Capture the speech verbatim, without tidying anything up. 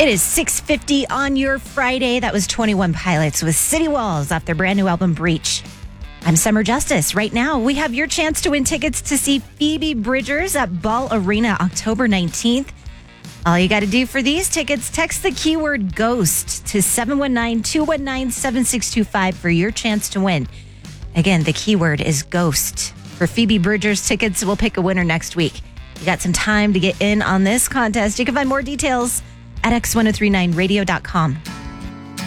It is six fifty on your Friday. That was twenty-one Pilots with City Walls off their brand new album, Breach. I'm Summer Justice. Right now, we have your chance to win tickets to see Phoebe Bridgers at Ball Arena October nineteenth. All you got to do for these tickets, text the keyword GHOST to seven one nine, two one nine, seven six two five for your chance to win. Again, the keyword is GHOST. For Phoebe Bridgers tickets, we'll pick a winner next week. You got some time to get in on this contest. You can find more details at x ten thirty-nine radio dot com.